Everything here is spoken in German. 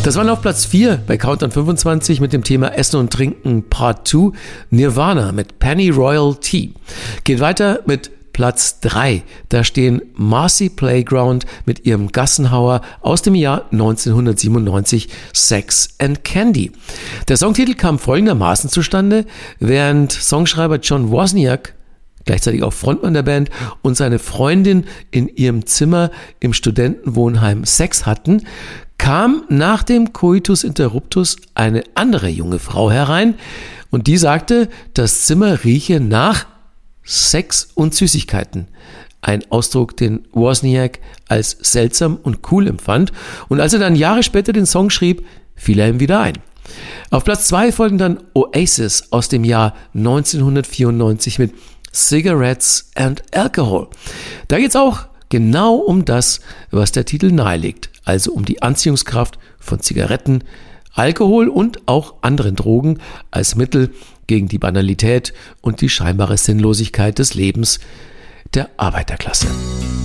Das waren auf Platz 4 bei Countdown 25 mit dem Thema Essen und Trinken Part 2, Nirvana mit Pennyroyal Tea. Geht weiter mit Platz 3. Da stehen Marcy Playground mit ihrem Gassenhauer aus dem Jahr 1997, Sex and Candy. Der Songtitel kam folgendermaßen zustande: Während Songschreiber John Wozniak, gleichzeitig auch Frontmann der Band, und seine Freundin in ihrem Zimmer im Studentenwohnheim Sex hatten, kam nach dem Coitus Interruptus eine andere junge Frau herein und die sagte, das Zimmer rieche nach Sex und Süßigkeiten. Ein Ausdruck, den Wozniak als seltsam und cool empfand. Und als er dann Jahre später den Song schrieb, fiel er ihm wieder ein. Auf Platz 2 folgen dann Oasis aus dem Jahr 1994 mit Cigarettes and Alcohol. Da geht es auch genau um das, was der Titel nahelegt. Also um die Anziehungskraft von Zigaretten, Alkohol und auch anderen Drogen als Mittel gegen die Banalität und die scheinbare Sinnlosigkeit des Lebens der Arbeiterklasse.